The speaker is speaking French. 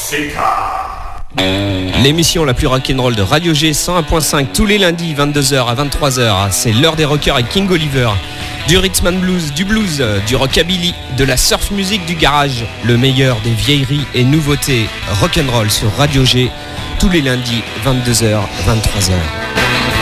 L'émission la plus rock'n'roll de Radio G 101.5 tous les lundis 22h à 23h. C'est l'heure des rockers avec King Oliver. Du rhythm and blues, du blues, du rockabilly, de la surf music, du garage. Le meilleur des vieilleries et nouveautés rock'n'roll sur Radio G tous les lundis 22h 23h.